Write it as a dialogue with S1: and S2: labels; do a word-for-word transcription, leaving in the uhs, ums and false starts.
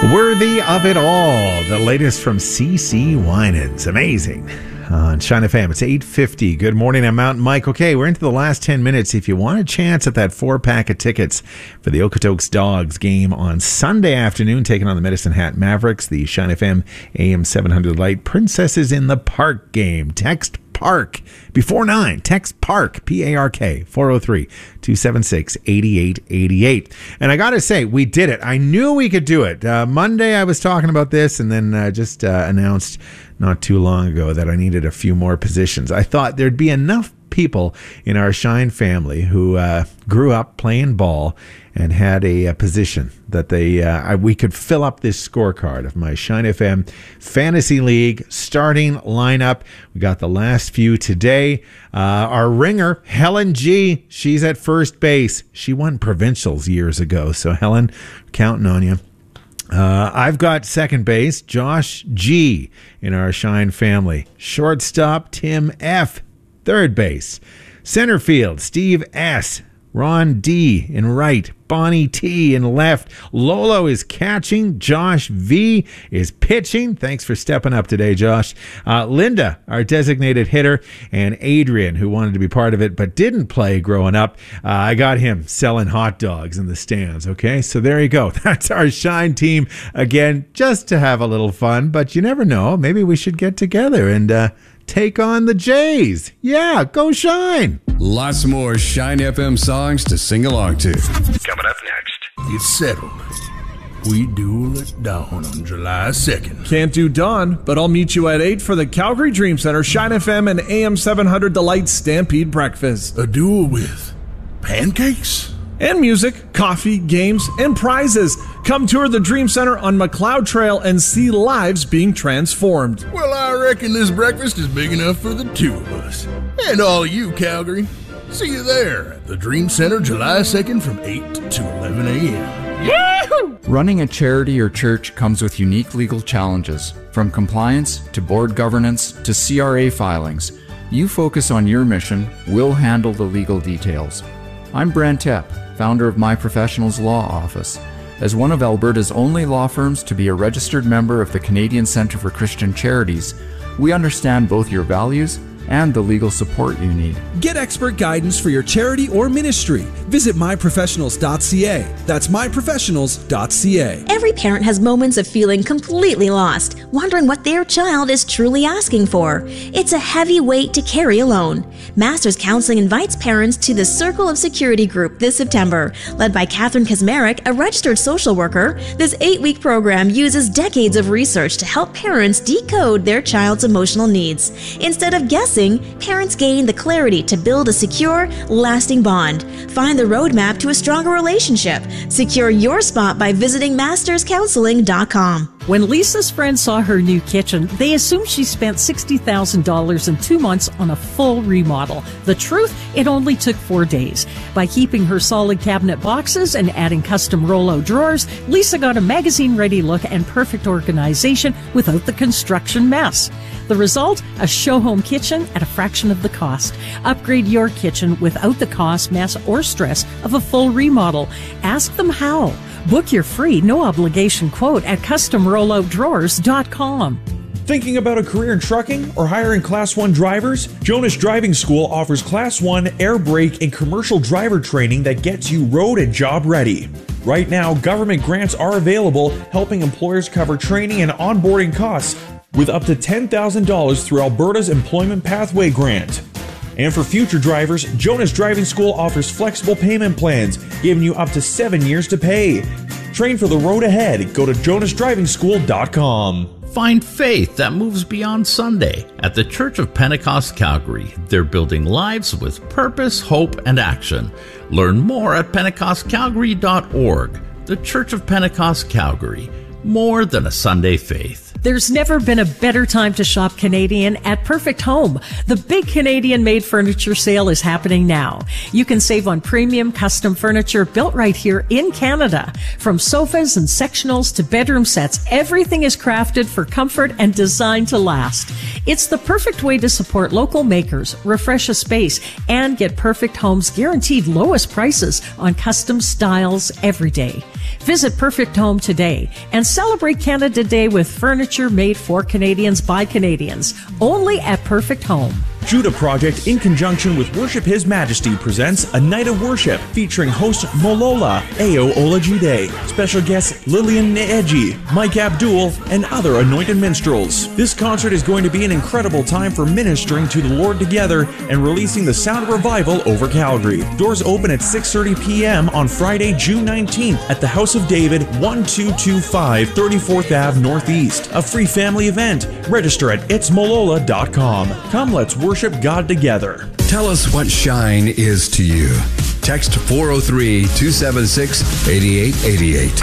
S1: Worthy of it all. The latest from C C Winans. Amazing. On Shine F M, it's eight fifty. Good morning, I'm Mountain Mike. Okay, we're into the last ten minutes. If you want a chance at that four-pack of tickets for the Okotoks Dogs game on Sunday afternoon, taking on the Medicine Hat Mavericks, the Shine F M A M seven hundred Light Princesses in the Park game. Text PARK before nine. Text PARK, P A R K, four oh three, two seven six, eight eight eight eight. And I got to say, we did it. I knew we could do it. Uh, Monday, I was talking about this and then uh, just uh, announced not too long ago that I needed a few more positions. I thought there'd be enough people in our Shine family who uh, grew up playing ball and had a, a position that they uh, I, we could fill up this scorecard of my Shine F M Fantasy League starting lineup. We got the last few today. Uh, our ringer, Helen G., she's at first base. She won provincials years ago. So, Helen, counting on you. Uh, I've got second base, Josh G. in our Shine family. Shortstop, Tim F. Third base. Center field, Steve S. Ron D. in right. Bonnie T. in left. Lolo is catching. Josh V. is pitching. Thanks for stepping up today, Josh. Uh, Linda, our designated hitter, and Adrian, who wanted to be part of it but didn't play growing up. Uh, I got him selling hot dogs in the stands, okay? So there you go. That's our Shine team again, just to have a little fun. But you never know. Maybe we should get together and uh, take on the Jays. Yeah, go Shine.
S2: Lots more Shine F M songs to sing along to.
S3: Coming up next.
S4: It's settled. We duel at dawn on July second.
S5: Can't do dawn, but I'll meet you at eight for the Calgary Dream Center Shine F M and A M seven hundred Delight Stampede Breakfast.
S4: A duel with pancakes?
S5: And music, coffee, games, and prizes. Come tour the Dream Center on McLeod Trail and see lives being transformed.
S4: Well, I reckon this breakfast is big enough for the two of us. And all of you, Calgary. See you there at the Dream Center July second from eight to eleven a.m.
S6: Yahoo! Running a charity or church comes with unique legal challenges, from compliance to board governance to C R A filings. You focus on your mission, we'll handle the legal details. I'm Brent Tepp, founder of My Professionals Law Office. As one of Alberta's only law firms to be a registered member of the Canadian Centre for Christian Charities, we understand both your values and the legal support you need.
S7: Get expert guidance for your charity or ministry. Visit my professionals dot c a. That's my professionals dot c a.
S8: Every parent has moments of feeling completely lost, wondering what their child is truly asking for. It's a heavy weight to carry alone. Masters Counseling invites parents to the Circle of Security group this September. Led by Catherine Kazmarek, a registered social worker, this eight-week program uses decades of research to help parents decode their child's emotional needs. Instead of guessing, parents gain the clarity to build a secure, lasting bond. Find the roadmap to a stronger relationship. Secure your spot by visiting masters counseling dot com.
S9: When Lisa's friends saw her new kitchen, they assumed she spent sixty thousand dollars in two months on a full remodel. The truth, it only took four days. By keeping her solid cabinet boxes and adding custom Rollo drawers, Lisa got a magazine-ready look and perfect organization without the construction mess. The result? A show-home kitchen at a fraction of the cost. Upgrade your kitchen without the cost, mess, or stress of a full remodel. Ask them how. Book your free, no-obligation quote at custom rollo drawers dot com.
S5: Thinking about a career in trucking or hiring Class one drivers? Jonas Driving School offers Class one air brake and commercial driver training that gets you road and job ready. Right now, government grants are available, helping employers cover training and onboarding costs with up to ten thousand dollars through Alberta's Employment Pathway Grant. And for future drivers, Jonas Driving School offers flexible payment plans, giving you up to seven years to pay. Train for the road ahead. Go to jonas driving school dot com.
S10: Find faith that moves beyond Sunday. At the Church of Pentecost Calgary, they're building lives with purpose, hope, and action. Learn more at pentecost calgary dot org. The Church of Pentecost Calgary. More than a Sunday faith.
S9: There's never been a better time to shop Canadian at Perfect Home. The big Canadian-made furniture sale is happening now. You can save on premium custom furniture built right here in Canada. From sofas and sectionals to bedroom sets, everything is crafted for comfort and designed to last. It's the perfect way to support local makers, refresh a space, and get Perfect Home's guaranteed lowest prices on custom styles every day. Visit Perfect Home today and celebrate Canada Day with furniture made for Canadians by Canadians. Only at Perfect Home.
S5: Judah Project, in conjunction with Worship His Majesty, presents a night of worship featuring host Molola Ayo Olajide, special guests Lillian Neeji, Mike Abdul, and other anointed minstrels. This concert is going to be an incredible time for ministering to the Lord together and releasing the sound of revival over Calgary. Doors open at six thirty p.m. on Friday, June nineteenth at the House of David, twelve twenty-five thirty-fourth Avenue Northeast. A free family event. Register at its molola dot com. Come, let's worship God together.
S2: Tell us what shine is to you. Text four oh three, two seven six, eight eight eight eight.